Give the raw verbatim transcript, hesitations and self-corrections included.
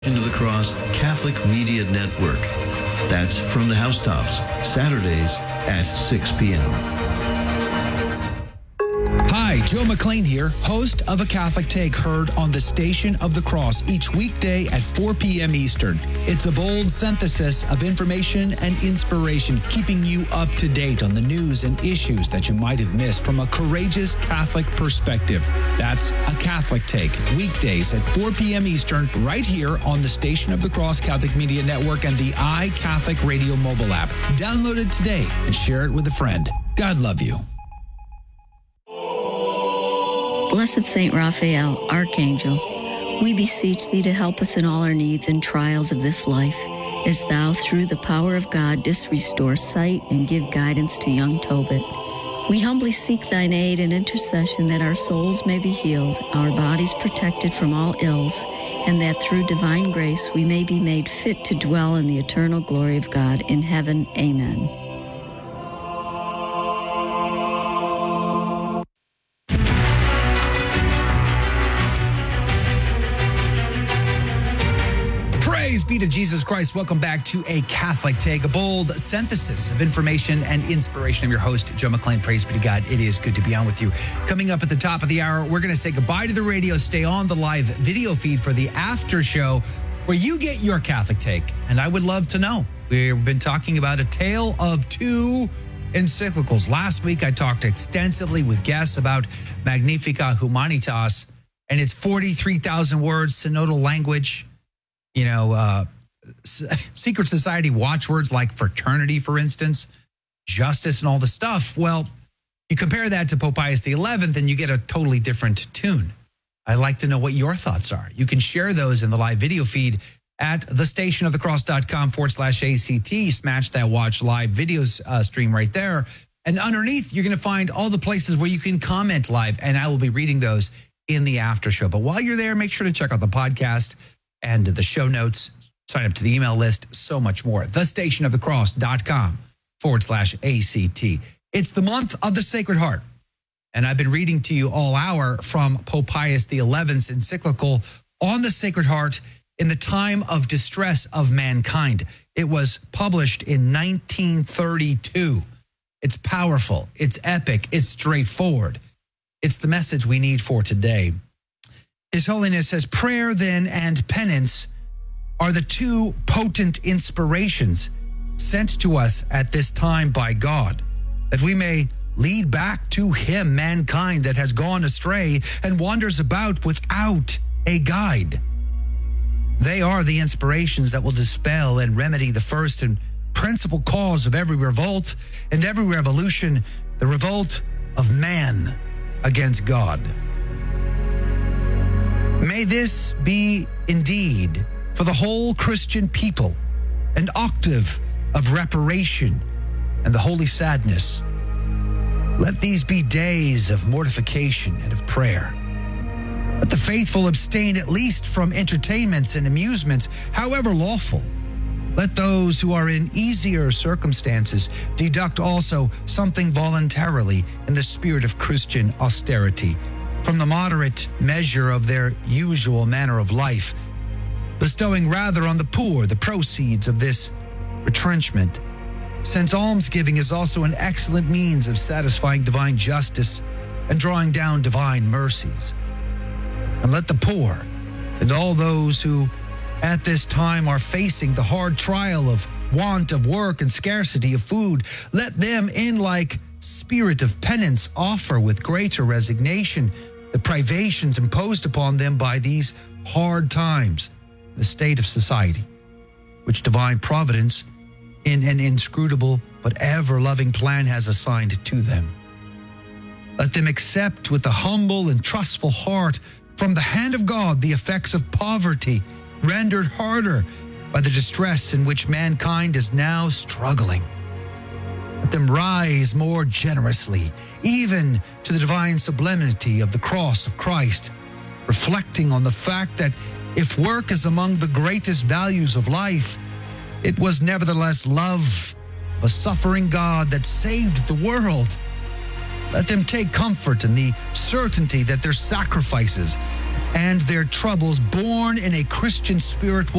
To the Cross Catholic Media Network. That's From the Housetops, Saturdays at six p.m. Hi, Joe McLean here, host of A Catholic Take, heard on the Station of the Cross each weekday at four p.m. Eastern. It's a bold synthesis of information and inspiration, keeping you up to date on the news and issues that you might have missed from a courageous Catholic perspective. That's A Catholic Take, weekdays at four p.m. Eastern, right here on the Station of the Cross Catholic Media Network and the iCatholic Radio mobile app. Download it today and share it with a friend. God love you. Blessed Saint Raphael, Archangel, we beseech thee to help us in all our needs and trials of this life, as thou, through the power of God, didst restore sight and give guidance to young Tobit. We humbly seek thine aid and intercession that our souls may be healed, our bodies protected from all ills, and that through divine grace we may be made fit to dwell in the eternal glory of God in heaven. Amen. Praise be to Jesus Christ. Welcome back to A Catholic Take, a bold synthesis of information and inspiration. I'm your host, Joe McLean. Praise be to God. It is good to be on with you. Coming up at the top of the hour, we're going to say goodbye to the radio. Stay on the live video feed for the after show where you get your Catholic Take. And I would love to know. We've been talking about a tale of two encyclicals. Last week, I talked extensively with guests about Magnificat Humanitas and its forty-three thousand words, synodal language. You know, uh, secret society watchwords like fraternity, for instance, justice and all the stuff. Well, you compare that to Pope Pius the eleventh and you get a totally different tune. I'd like to know what your thoughts are. You can share those in the live video feed at thestationofthecross.com forward slash ACT. Smash that watch live videos uh, stream right there. And underneath, you're going to find all the places where you can comment live, and I will be reading those in the after show. But while you're there, make sure to check out the podcast and the show notes, sign up to the email list, so much more. thestationofthecross.com forward slash ACT. It's the month of the Sacred Heart. And I've been reading to you all hour from Pope Pius the eleventh's encyclical on the Sacred Heart in the time of distress of mankind. It was published in nineteen thirty-two. It's powerful, it's epic, it's straightforward. It's the message we need for today. His Holiness says, prayer then and penance are the two potent inspirations sent to us at this time by God, that we may lead back to him mankind that has gone astray and wanders about without a guide. They are the inspirations that will dispel and remedy the first and principal cause of every revolt and every revolution, the revolt of man against God. May this be indeed for the whole Christian people an octave of reparation and the holy sadness. Let these be days of mortification and of prayer. Let the faithful abstain at least from entertainments and amusements, however lawful. Let those who are in easier circumstances deduct also something voluntarily in the spirit of Christian austerity from the moderate measure of their usual manner of life, bestowing rather on the poor the proceeds of this retrenchment, since almsgiving is also an excellent means of satisfying divine justice and drawing down divine mercies. And let the poor and all those who at this time are facing the hard trial of want of work and scarcity of food, let them in like spirit of penance offer with greater resignation the privations imposed upon them by these hard times, the state of society, which divine providence in an inscrutable but ever-loving plan has assigned to them. Let them accept with a humble and trustful heart from the hand of God the effects of poverty rendered harder by the distress in which mankind is now struggling. Let them rise more generously, even to the divine sublimity of the cross of Christ, reflecting on the fact that if work is among the greatest values of life, it was nevertheless love of a suffering God that saved the world. Let them take comfort in the certainty that their sacrifices and their troubles, born in a Christian spirit, will